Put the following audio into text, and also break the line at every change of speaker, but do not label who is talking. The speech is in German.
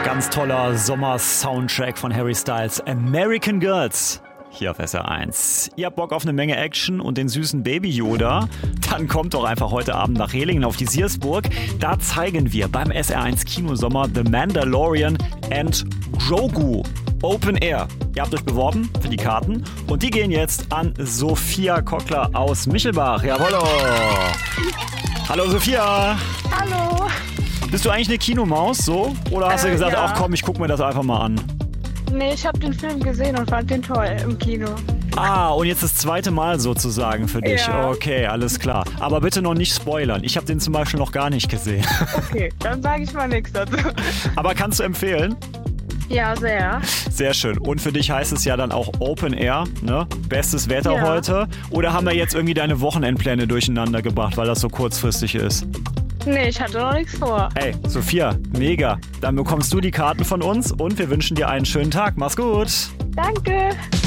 Ganz toller Sommer-Soundtrack von Harry Styles. American Girls. Hier auf SR1. Ihr habt Bock auf eine Menge Action und den süßen Baby Yoda? Dann kommt doch einfach heute Abend nach Rehlingen auf die Siersburg. Da zeigen wir beim SR1 Kinosommer The Mandalorian and Grogu. Open Air. Ihr habt euch beworben für die Karten und die gehen jetzt an Sophia Kockler aus Michelbach. Jawollo! Hallo Sophia!
Hallo!
Bist du eigentlich eine Kinomaus, so? Oder hast du gesagt,
ja.
ach komm, ich guck mir das einfach mal an?
Nee, ich habe den Film gesehen und fand den toll im Kino.
Ah, und jetzt das zweite Mal sozusagen für dich.
Ja.
Okay, alles klar. Aber bitte noch nicht spoilern. Ich habe den zum Beispiel noch gar nicht gesehen.
Okay, dann sage ich mal nichts dazu.
Aber kannst du empfehlen?
Ja, sehr.
Sehr schön. Und für dich heißt es ja dann auch Open Air, ne? Bestes Wetter
Ja.
heute. Oder haben wir jetzt irgendwie deine Wochenendpläne durcheinander gebracht, weil das so kurzfristig ist?
Nee, ich hatte noch nichts vor.
Hey, Sophia, mega. Dann bekommst du die Karten von uns und wir wünschen dir einen schönen Tag. Mach's gut.
Danke.